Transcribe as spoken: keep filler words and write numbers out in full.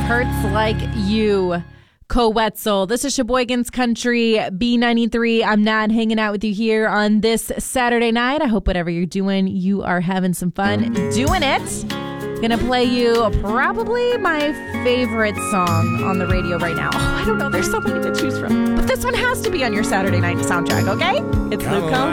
Hurts Like You. Coetzel. This is Sheboygan's Country, B ninety-three. I'm Nat, hanging out with you here on this Saturday night. I hope whatever you're doing, you are having some fun doing it. Gonna play you probably my favorite song on the radio right now. Oh, I don't know. There's so many to choose from. But this one has to be on your Saturday night soundtrack, okay? It's Luke Combs.